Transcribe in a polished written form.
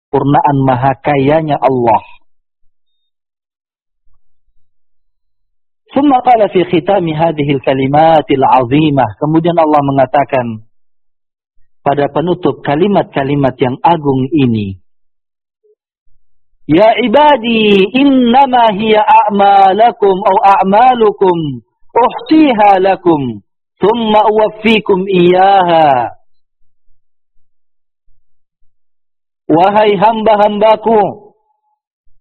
kesempurnaan maha kayanya Allah. Thumma qala fi khitami hadhihi al-kalimatil 'azimah. Kemudian Allah mengatakan pada penutup kalimat-kalimat yang agung ini, ya ibadi innama hiya a'malakum aw a'malukum uhsiha lakum thumma uwaffikum iyyaha. Wahai hamba-hambaku,